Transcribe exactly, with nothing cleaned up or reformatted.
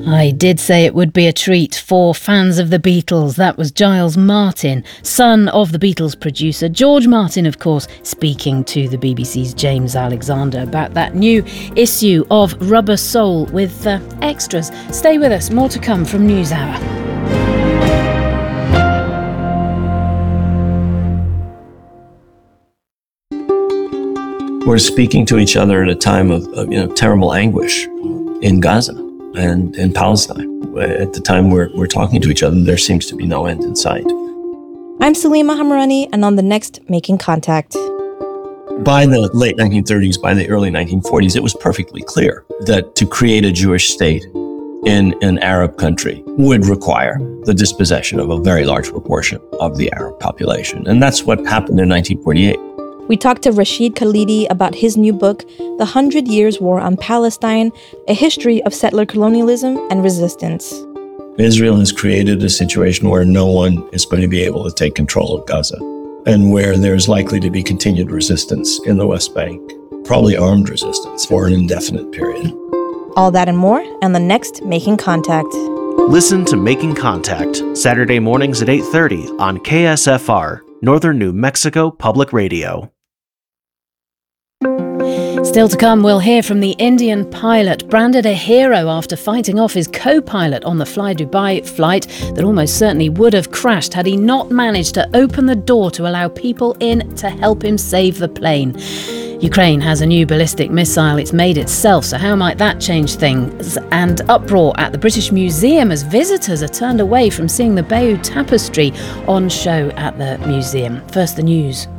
I did say it would be a treat for fans of the Beatles. That was Giles Martin, son of the Beatles producer George Martin, of course, speaking to the B B C's James Alexander about that new issue of Rubber Soul with uh, extras. Stay with us, more to come from NewsHour. We're speaking to each other at a time of, of you know terrible anguish in Gaza and in Palestine. At the time we're, we're talking to each other, there seems to be no end in sight. I'm Salima Hamrani, and on the next Making Contact. By the late nineteen thirties, by the early nineteen forties, it was perfectly clear that to create a Jewish state in an Arab country would require the dispossession of a very large proportion of the Arab population. And that's what happened in nineteen forty-eight. We talked to Rashid Khalidi about his new book, The Hundred Years' War on Palestine, a history of settler colonialism and resistance. Israel has created a situation where no one is going to be able to take control of Gaza, and where there's likely to be continued resistance in the West Bank, probably armed resistance for an indefinite period. All that and more on the next Making Contact. Listen to Making Contact, Saturday mornings at eight thirty on K S F R, Northern New Mexico Public Radio. Still to come, we'll hear from the Indian pilot branded a hero after fighting off his co-pilot on the Fly Dubai flight that almost certainly would have crashed had he not managed to open the door to allow people in to help him save the plane. Ukraine has a new ballistic missile it's made itself, so how might that change things? And uproar at the British Museum as visitors are turned away from seeing the Bayeux Tapestry on show at the museum. First, the news.